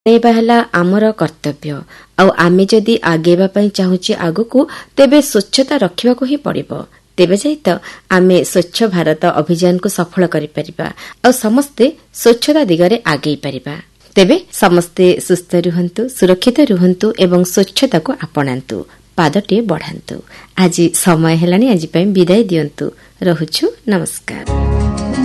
ନେବା ହେଲା ଆମର କର୍ତ୍ତବ୍ୟ। ଆଉ ଆମେ ଯଦି ଆଗେଇବା ପାଇଁ ଚାହୁଁଛେ ଆଗକୁ, ତେବେ ସ୍ୱଚ୍ଛତା ରଖିବାକୁ ହିଁ ପଡ଼ିବ। ତେବେ ଯାଇ ତ ଆମେ ସ୍ୱଚ୍ଛ ଭାରତ ଅଭିଯାନକୁ ସଫଳ କରିପାରିବା ଆଉ ସମସ୍ତେ ସ୍ୱଚ୍ଛତା ଦିଗରେ ଆଗେଇ ପାରିବା। ତେବେ ସମସ୍ତେ ସୁସ୍ଥ ରୁହନ୍ତୁ, ସୁରକ୍ଷିତ ରୁହନ୍ତୁ ଏବଂ ସ୍ୱଚ୍ଛତାକୁ ଆପଣାନ୍ତୁ, ପାଦଟିଏ ବଢ଼ାନ୍ତୁ। ଆଜି ସମୟ ହେଲାଣି, ଆଜି ପାଇଁ ବିଦାୟ ଦିଅନ୍ତୁ। ରହୁଛୁ, ନମସ୍କାର।